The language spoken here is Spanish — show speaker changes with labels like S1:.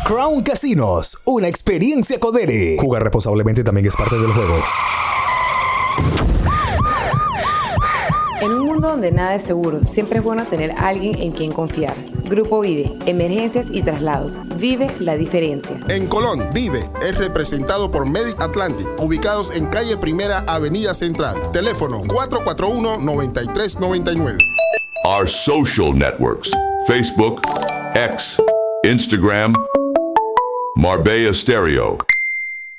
S1: Crown Casinos, una experiencia Codere. Jugar responsablemente también es parte del juego.
S2: En un mundo donde nada es seguro, siempre es bueno tener a alguien en quien confiar. Grupo Vive, emergencias y traslados. Vive la diferencia.
S3: En Colón, Vive es representado por Medic Atlantic, ubicados en calle Primera, Avenida Central. Teléfono 441-9399.
S4: Our social networks: Facebook, X, Instagram, Marbella Stereo.